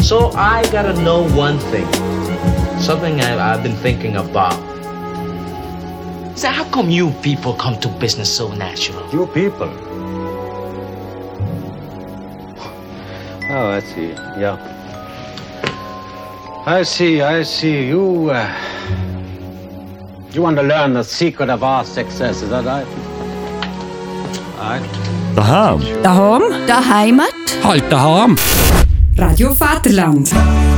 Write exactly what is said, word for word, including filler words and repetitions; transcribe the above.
So I gotta know one thing. Something I, I've been thinking about. So how come you people come to business so natural? You people? Oh, I see. Yeah. I see, I see. You, uh, you want to learn the secret of our success, is that right? All right. Daheim. Daheim. Daheimat. Halt daheim. Radio Vaterland.